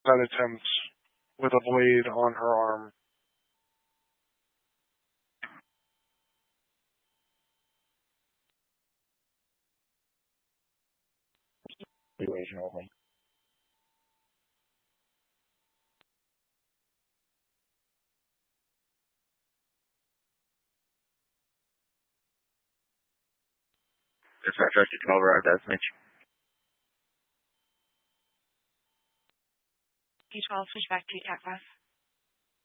that attempt with a blade on her arm. Evasion only. Dispatch, you can override that, Mitch. D12, switch back to TAC 5.